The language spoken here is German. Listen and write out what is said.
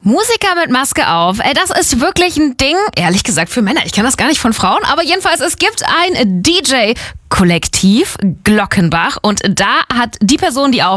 Musiker mit Maske auf. Das ist wirklich ein Ding, ehrlich gesagt, für Männer. Ich kenne das gar nicht von Frauen, aber jedenfalls, es gibt ein DJ-Kollektiv, Glockenbach, und da hat die Person, die